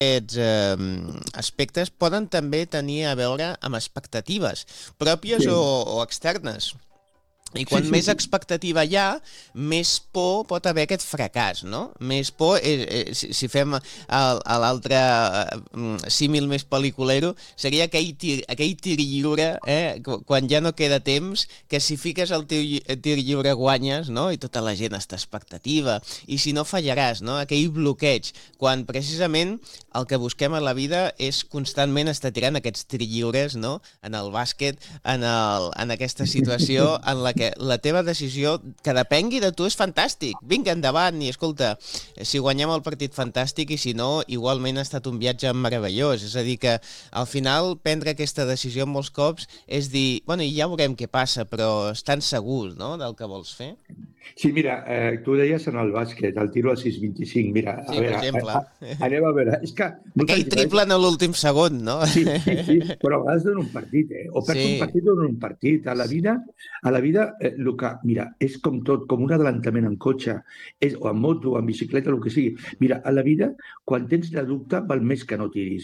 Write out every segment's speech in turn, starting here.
aquests aspectes poden també tenir a veure amb expectatives pròpies o externes. I quan més expectativa hi ha, més por pot haver aquest fracàs, no? Més por, si fem l'altre símil més pel·liculero, seria aquell tir lliure, quan ja no queda temps, que si fiques el tir lliure guanyes, no? I tota la gent està expectativa, i si no fallaràs, no? Aquell bloqueig, quan precisament el que busquem a la vida és constantment estar tirant aquests tir lliures, no? En el bàsquet, en aquesta situació en la que la teva decisió, que depengui de tu, és fantàstic. Vinga, endavant, i escolta, si guanyem el partit, fantàstic, i si no, igualment ha estat un viatge meravellós. És a dir, que al final prendre aquesta decisió molts cops és dir, bueno, ja veurem què passa, però estan segurs, no?, del que vols fer. Sí, mira, tu deies en el bàsquet, el tiro a 6.25, mira, sí, per exemple. Anem a veure, és que... Aquell triple en l'últim segon, no? Sí, però a vegades donen un partit, o perds un partit o donen un partit. A la vida, el que, mira, és com tot, com un adelantament en cotxe, o en moto, o en bicicleta, el que sigui. Mira, a la vida, quan tens de dubte, val més que no tiris,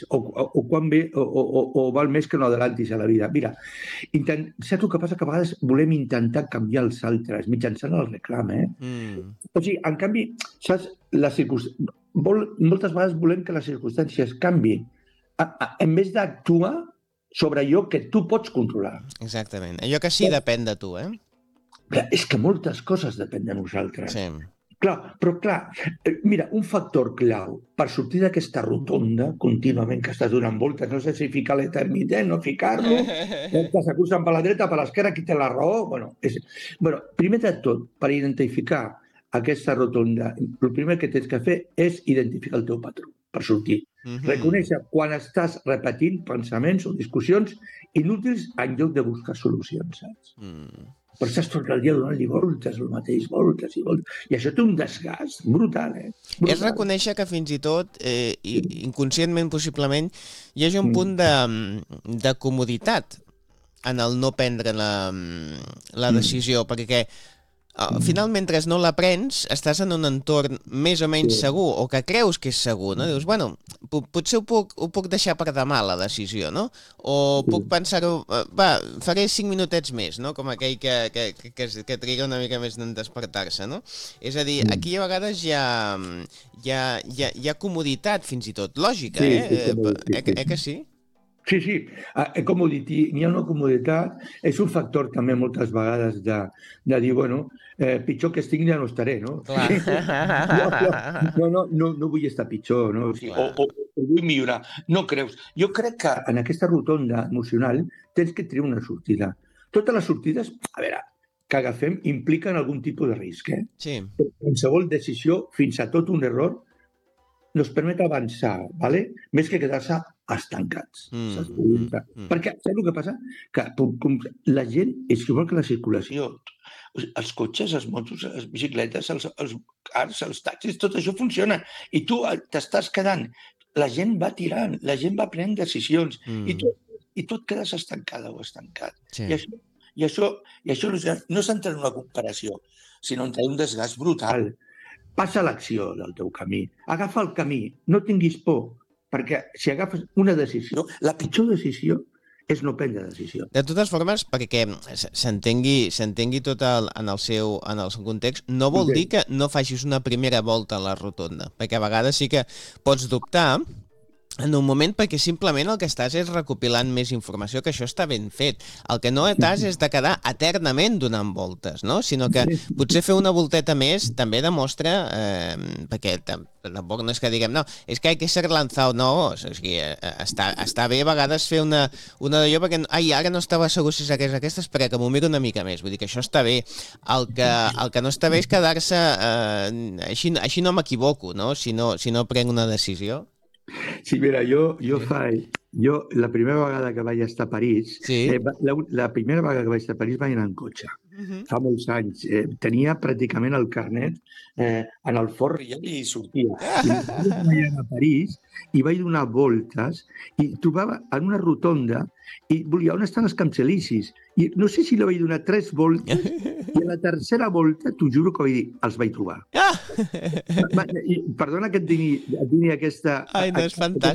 o val més que no adelantis a la vida. Mira, saps el que passa? Que a vegades volem intentar canviar els altres mitjançant el reclam, O sigui, en canvi, saps, moltes vegades volem que les circumstàncies canviïn, en vez d'actuar sobre allò que tu pots controlar. Exactament. Allò que sí depèn de tu, És que moltes coses depèn de nosaltres. Sí. Clar, mira, un factor clau per sortir d'aquesta rotonda contínuament que estàs donant voltes, no sé si ficar l'intermitent, no ficar-lo, que s'acusen per la dreta, per l'esquerra, qui té la raó... Primer de tot, per identificar aquesta rotonda, el primer que tens que fer és identificar el teu patró per sortir. Reconèixer quan estàs repetint pensaments o discussions inútils en lloc de buscar solucions, saps? Però estàs tot el dia donant-li voltes, el mateix, voltes i voltes. I això té un desgast brutal, Brutal. És reconèixer que fins i tot, inconscientment possiblement, hi hagi un punt de comoditat en el no prendre la decisió, perquè al final, mentre no la prens, estàs en un entorn més o menys segur, o que creus que és segur, no? Dius, bueno, potser ho puc deixar per demà, la decisió, no? O puc pensar-ho, faré 5 minutets més, no? Com aquell que triga una mica més en despertar-se, no? És a dir, aquí a vegades hi ha comoditat, fins i tot, lògica, que sí? Sí, com ho dic, n'hi ha una comoditat, és un factor també moltes vegades de dir, bueno, pitjor que estic ja no estaré, no? No vull estar pitjor, no? O vull millorar. No creus? Jo crec que en aquesta rotonda emocional tens que triar una sortida. Totes les sortides, a veure, que agafem impliquen algun tipus de risc, Sí. Qualsevol decisió, fins a tot un error, nos permet avançar, ¿vale? Més que quedar-se estancats. Perquè, saps el que passa? Que la gent és igual que la circulació. Els cotxes, les motos, les bicicletes, els cars, els taxis, tot això funciona. I tu t'estàs quedant. La gent va tirant, la gent va prenent decisions. I tu et quedes estancada o estancat. Sí. I això no s'entra en una comparació, sinó en un desgast brutal. Passa l'acció del teu camí. Agafa el camí. No tinguis por. Perquè si agafes una decisió, la pitjor decisió és no prendre decisió. De totes formes, perquè s'entengui tot en el seu context, no vol dir que no facis una primera volta a la rotonda. Perquè a vegades sí que pots dubtar en un moment perquè simplement el que estàs és recopilant més informació, que això està ben fet. El que no estàs és de quedar eternament donant voltes, no? Sinó que potser fer una volteta més també demostra, perquè tampoc no és que diguem, no, és que hay que ser lanzado, no, o sigui, està bé a vegades fer una d'allò perquè, ara no estava segur si és aquesta, espera que m'ho miro una mica més, vull dir que això està bé. El que no està bé és quedar-se, així no m'equivoco, no? Si no prenc una decisió. Sí, mira, jo la primera vegada que vaig estar a París, la primera vegada que vaig estar a París vaig anar en cotxe. Fa molts anys. Tenia pràcticament el carnet en el forn i ja hi sortia. I vaig anar a París i vaig donar voltes i trobava en una rotonda i volia, on estan els Champs-Élysées? I no sé si li vaig donar 3 voltes i a la tercera volta, t'ho juro que vaig dir, els vaig trobar. Perdona que et digui aquesta... Ai, no, és fantàstic.